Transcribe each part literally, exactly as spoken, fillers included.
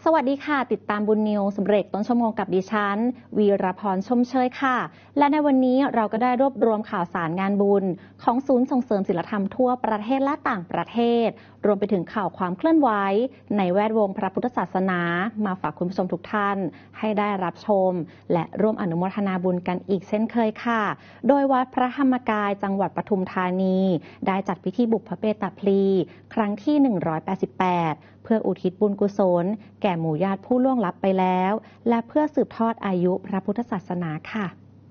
สวัสดีค่ะติดตามบุญนิวส์เบรกต้นชั่วโมงกับดิฉันวีรพรชมเชยค่ะและในวันนี้เราก็ได้รวบรวมข่าวสารงานบุญของศูนย์ส่งเสริมศิลธรรมทั่วประเทศและต่างประเทศรวมไปถึงข่าวความเคลื่อนไหวในแวดวงพระพุทธศาสนามาฝากคุณผู้ชมทุกท่านให้ได้รับชมและร่วมอนุโมทนาบุญกันอีกเช่นเคยค่ะโดยวัดพระธรรมกายจังหวัดปทุมธานีได้จัดพิธีบุพเพตพลีครั้งที่หนึ่งร้อยแปดสิบแปดเพื่ออุทิศบุญกุศลแก่หมู่ญาติผู้ล่วงลับไปแล้วและเพื่อสืบทอดอายุพระพุทธศาสนาค่ะ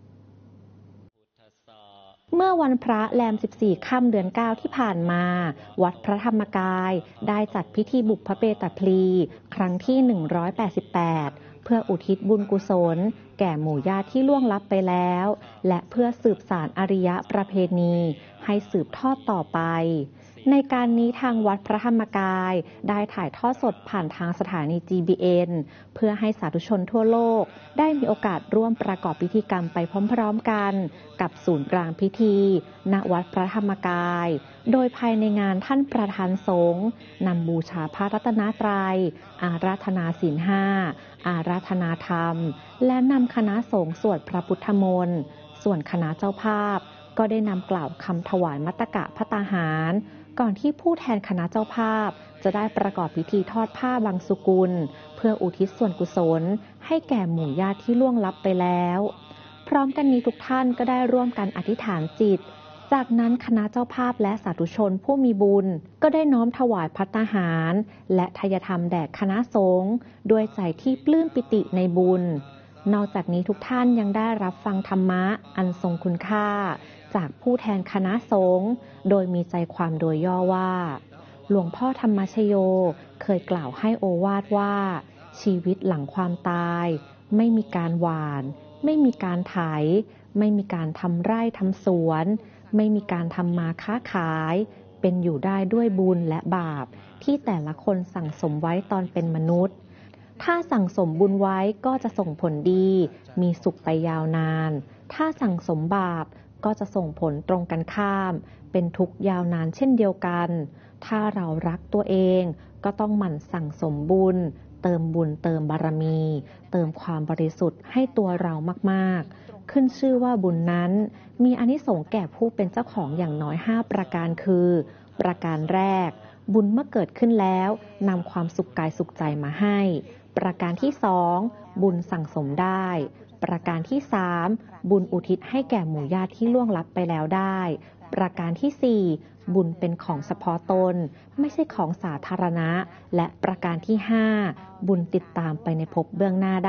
เมื่อวันพระแรมสิบสี่ค่ำเดือนเก้าที่ผ่านมาวัดพระธรรมกายได้จัดพิธีบุพเพตพลีครั้งที่หนึ่งร้อยแปดสิบแปดเพื่ออุทิศบุญกุศลแก่หมู่ญาติที่ล่วงลับไปแล้วและเพื่อสืบสานอริยประเพณีให้สืบทอดต่อไปในการนี้ทางวัดพระธรรมกายได้ถ่ายทอดสดผ่านทางสถานี จี บี เอ็น เพื่อให้สาธุชนทั่วโลกได้มีโอกาสร่วมประกอบพิธีกรรมไปพร้อมๆกันกับศูนย์กลางพิธีณวัดพระธรรมกายโดยภายในงานท่านประธานสงฆ์นำบูชาพระรัตนตรัยอาราธนาศีลห้าอาราธนาธรรมและนำคณะสงฆ์สวดพระพุทธมนต์ส่วนคณะเจ้าภาพก็ได้นำกล่าวคำถวายมัตตกะภัตตาหารก่อนที่ผู้แทนคณะเจ้าภาพจะได้ประกอบพิธีทอดผ้าบางสุกุลเพื่ออุทิศส่วนกุศลให้แก่หมู่ญาติที่ล่วงลับไปแล้วพร้อมกันนี้ทุกท่านก็ได้ร่วมกันอธิษฐานจิตจากนั้นคณะเจ้าภาพและสาธุชนผู้มีบุญก็ได้น้อมถวายภัตตาหารและทายธรรมแด่คณะสงฆ์ด้วยใจที่ปลื้มปิติในบุญนอกจากนี้ทุกท่านยังได้รับฟังธรรมะอันทรงคุณค่าจากผู้แทนคณะสงฆ์โดยมีใจความโดยย่อว่าหลวงพ่อธรรมชโยเคยกล่าวให้โอวาทว่าชีวิตหลังความตายไม่มีการหว่านไม่มีการไถไม่มีการทำไร่ทำสวนไม่มีการทำมาค้าขายเป็นอยู่ได้ด้วยบุญและบาปที่แต่ละคนสั่งสมไว้ตอนเป็นมนุษย์ถ้าสั่งสมบุญไว้ก็จะส่งผลดีมีสุขไปยาวนานถ้าสั่งสมบาปก็จะส่งผลตรงกันข้ามเป็นทุกข์ยาวนานเช่นเดียวกันถ้าเรารักตัวเองก็ต้องหมั่นสั่งสมบุญเติมบุญเติมบารมีเติมความบริสุทธิ์ให้ตัวเรามากๆขึ้นชื่อว่าบุญนั้นมีอานิสงส์แก่ผู้เป็นเจ้าของอย่างน้อยห้าประการคือประการแรกบุญเมื่อเกิดขึ้นแล้วนำความสุขกายสุขใจมาให้ประการที่สองบุญสั่งสมได้ประการที่สามบุญอุทิศให้แก่หมู่ญาติที่ล่วงลับไปแล้วได้ประการที่สี่บุญเป็นของเฉพาะตนไม่ใช่ของสาธารณะและประการที่ห้าบุญติดตามไปในภพเบื้องหน้าได้